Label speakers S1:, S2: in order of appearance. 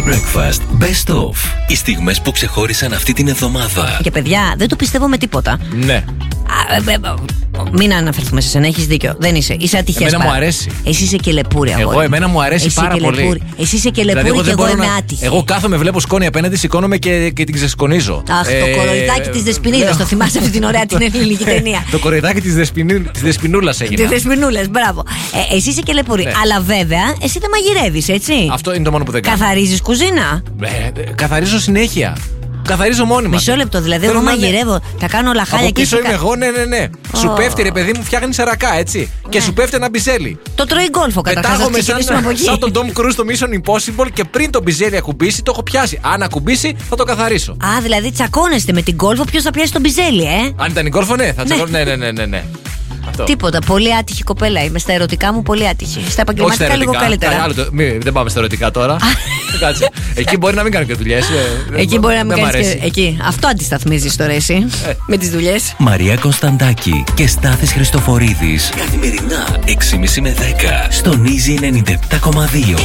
S1: Breakfast Best Of. Οι στιγμές που ξεχώρισαν αυτή την εβδομάδα.
S2: Και παιδιά, δεν το πιστεύω με τίποτα.
S3: Ναι.
S2: Μην αναφερθούμε σε σένα, έχεις δίκιο. Δεν είσαι. Είσαι ατυχές.
S3: Εμένα μου αρέσει.
S2: Εσύ είσαι και λεπούρη, αγόρι.
S3: Εμένα μου αρέσει πάρα πολύ.
S2: Εσύ είσαι και λεπούρη και εγώ είμαι άτυχη.
S3: Εγώ κάθομαι, βλέπω σκόνη απέναντι, σηκώνομαι και την ξεσκονίζω.
S2: Αχ, το κοροϊδάκι της Δεσποινίδας. Το θυμάσαι αυτή την ωραία την ελληνική ταινία.
S3: Το κοροϊδάκι της Δεσποινούλας έγινε.
S2: Τη Δεσποινούλας, μπράβο. Εσύ είσαι και λεπούρη.
S3: Ναι.
S2: Αλλά βέβαια, εσύ δεν μαγειρεύεις, έτσι.
S3: Αυτό είναι το μόνο που δεν κάνω.
S2: Καθαρίζεις κουζίνα.
S3: Καθαρίζω συνέχεια. Καθαρίζω μόνιμα.
S2: Μισό λεπτό, δηλαδή εγώ μαγειρεύω, τα κάνω όλα χάλια και
S3: πίσω είμαι εγώ, ναι. Σου πέφτει, ρε παιδί μου, φτιάχνει σαρακά, έτσι. Και σου πέφτει ένα μπιζέλι.
S2: Το τρώει γκόλφο καταρχάς.
S3: Πετάγομαι σαν τον Tom Cruise στο Mission Impossible και πριν το μπιζέλι ακουμπήσει, το έχω πιάσει. Αν ακουμπήσει, θα το καθαρίσω.
S2: Α, δηλαδή τσακώνεστε με την γκόλφο, ποιος θα πιάσει τον μπιζέλι,
S3: Αν ήταν η γκόλφο, ναι, θα τσακώνω. Ναι.
S2: Τίποτα. Πολύ άτυχη κοπέλα είμαι. Στα ερωτικά μου, πολύ άτυχη. Στα επαγγελματικά λίγο καλύτερα.
S3: Δεν πάμε στα ερωτικά τώρα. Κάτσε. Εκεί μπορεί να μην κάνω και δουλειές.
S2: Εκεί μπορεί να μην κάνει και. Εκεί. Αυτό αντισταθμίζεις τώρα εσύ. Με τις δουλειές.
S1: Μαρία Κωνσταντάκη και Στάθης Χριστοφορίδης. Καθημερινά 6.30 με 10 στον Easy 97.2.